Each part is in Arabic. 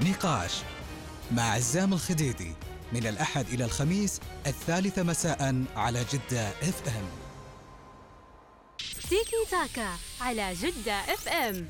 نقاش مع عزام الخديدي من الأحد إلى الخميس 3 مساء على جدة اف ام. تيكي تاكا على جدة اف ام.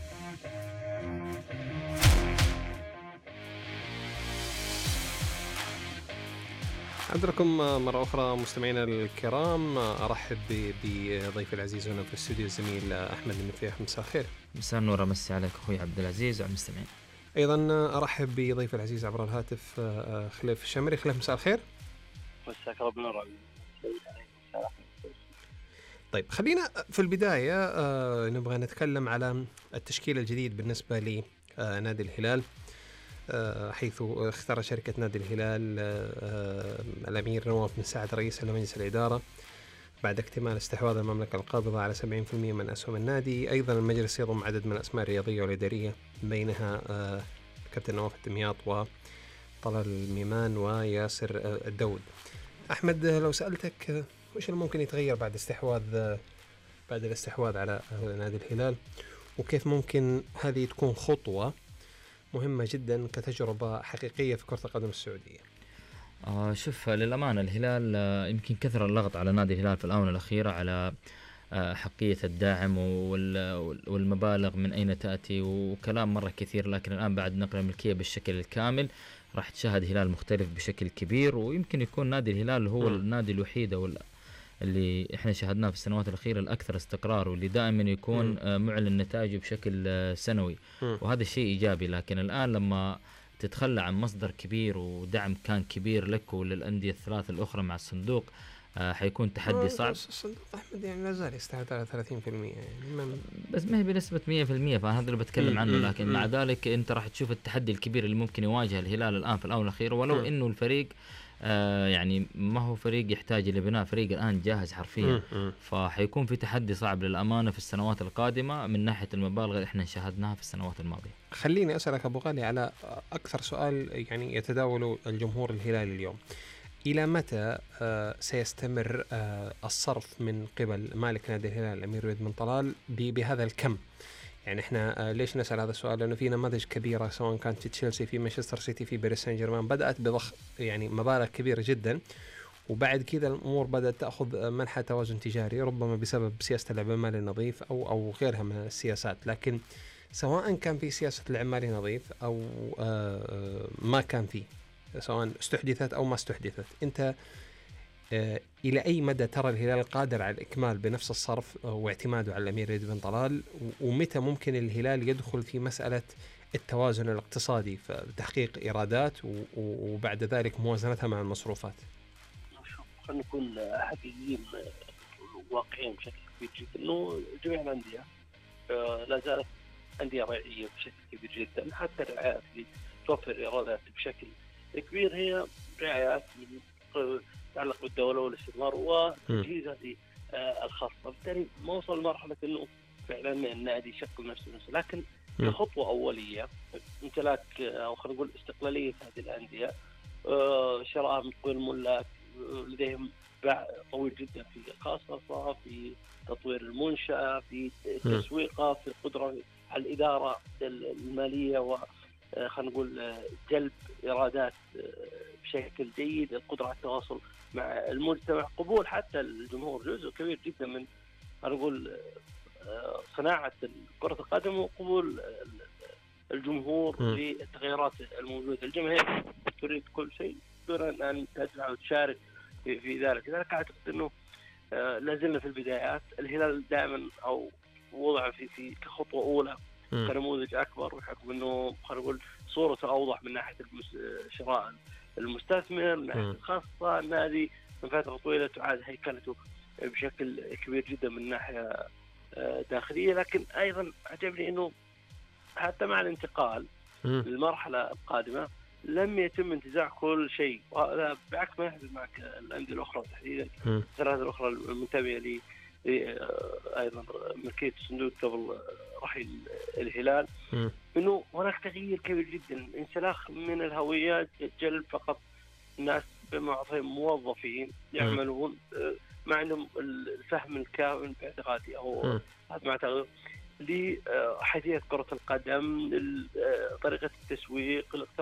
أدركم مرة أخرى مستمعينا الكرام. أرحب بضيف العزيز هنا في الاستوديو الزميل أحمد المفيح. مساء الخير. مساء النور، أمسي عليك أخوي عبد العزيز وعلى المستمعين. أيضا أرحب بضيف العزيز عبر الهاتف خليف الشمري. خليف مساء الخير. مساك رب نور. طيب خلينا في البداية نبغى نتكلم على التشكيل الجديد بالنسبة لنادي الهلال، حيث اختار شركة نادي الهلال الأمير نواف بن سعد رئيس لمجلس الإدارة بعد اكتمال استحواذ المملكة القابضة على 70% من أسهم النادي. أيضا المجلس يضم عدد من الأسماء الرياضية والإدارية، بينها كابتن نواف الدمياط وطلال الميمان وياسر الدود. أحمد، لو سألتك وش اللي ممكن يتغير بعد الاستحواذ على نادي الهلال، وكيف ممكن هذه تكون خطوة مهمة جدا كتجربة حقيقية في كرة القدم السعودية؟ شوف، للأمانة الهلال يمكن كثر اللغط على نادي الهلال في الآونة الأخيرة على حقية الداعم والمبالغ من أين تأتي وكلام مرة كثير، لكن الآن بعد نقل الملكية بالشكل الكامل راح تشاهد هلال مختلف بشكل كبير، ويمكن يكون نادي الهلال هو النادي الوحيد اللي احنا شاهدناه في السنوات الأخيرة الأكثر استقرار، واللي دائما يكون معلن نتائجه بشكل سنوي، وهذا الشيء إيجابي. لكن الآن لما تتخلى عن مصدر كبير ودعم كان كبير لك وللأندية الثلاث الأخرى مع الصندوق، حيكون تحدي صعب. الصندوق أحمد يعني لا زال يستحوذ على 30% يعني بس ما هي بنسبة 100%، فهذا اللي بتكلم عنه. لكن مع ذلك أنت راح تشوف التحدي الكبير اللي ممكن يواجه الهلال الآن في الآونة الأخيرة، ولو إنه الفريق يعني ما هو فريق يحتاج لبناء، فريق الآن جاهز حرفيا. فحيكون في تحدي صعب للأمانة في السنوات القادمة من ناحية المبالغ اللي احنا شاهدناها في السنوات الماضية. خليني أسألك أبو غالي على أكثر سؤال يعني يتداول الجمهور الهلالي اليوم. إلى متى سيستمر الصرف من قبل مالك نادي الهلال الأمير وليد بن طلال بهذا الكم؟ يعني احنا ليش نسأل هذا السؤال؟ لأنه في نماذج كبيرة سواء كانت في تشيلسي، في مانشستر سيتي، في باريس سان جيرمان، بدأت بضخ يعني مبالغ كبيرة جدا، وبعد كذا الأمور بدأت تأخذ منحى توازن تجاري، ربما بسبب سياسة العمل المالي النظيف أو غيرها من السياسات. لكن سواء كان في سياسة العمل المالي النظيف أو ما كان فيه، سواء استحدثت أو ما استحدثت، أنت إلى أي مدى ترى الهلال قادر على الإكمال بنفس الصرف واعتماده على الأمير وليد بن طلال؟ ومتى ممكن الهلال يدخل في مسألة التوازن الاقتصادي في تحقيق إيرادات وبعد ذلك موازنتها مع المصروفات؟ خلينا نكون حقيقيين واقعيين بشكل كبير جدا، إنه جميع الأندية لا زالت أندية ريعية بشكل كبير جدا. حتى الرعايات اللي توفر إيرادات بشكل كبير هي رعايات تتعلق بالدولة والاستثمار وتجهيزها الخاصة. بالتالي ما وصل لمرحلة إنه فعلا النادي يشكل نفسه. لكن خطوة أولية امتلاك أو خلينا نقول استقلالية هذه الأندية، شراء من قبل الملاك لديهم باع طويل جدا في الخاصة، في تطوير المنشأة، في تسويقها، في القدرة على الإدارة المالية خلينا نقول جلب إيرادات بشكل جيد، القدرة على التواصل مع المجتمع، قبول حتى الجمهور. جزء كبير جدا من خلينا نقول صناعة كرة القدم وقبول الجمهور للتغيرات الموجودة. الجماهير تريد كل شيء دون أن تدفع وتشارك في ذلك. لذلك أعتقد أنه لازلنا في البدايات. الهلال دائما أو وضع في كخطوة أولى كنموذج أكبر، وحكم أنه خلينا نقول صورته أوضح من ناحية شراء المستثمر، من ناحية الخاصة النادي من فترة طويلة تعاد هيكلته بشكل كبير جدا من ناحية داخلية. لكن أيضا عجبني أنه حتى مع الانتقال للمرحلة القادمة لم يتم انتزاع كل شيء، وهذا بعكس ما يحدث معك الأندية الأخرى تحديدا الثلاثة الأخرى المنتمية لي أيضا ملكية الصندوق قبل رحيل الهلال، إنه هناك تغيير كبير جدا، انسلاخ من الهويات، جلب فقط ناس بمعظم موظفين يعملون ما عندهم الفهم الكامل باعتقادي أو هذا ما أعتقد لحيثية كرة القدم، طريقة التسويق،